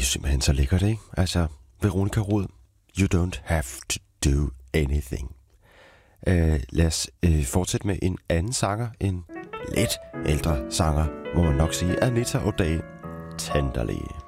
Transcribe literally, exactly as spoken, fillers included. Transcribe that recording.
er simpelthen så lækkert, ikke? Altså, Veronica Rod, you don't have to do anything. Uh, lad os uh, fortsætte med en anden sanger, en lidt ældre sanger, må man nok sige, Anita O'Day, Tenderly.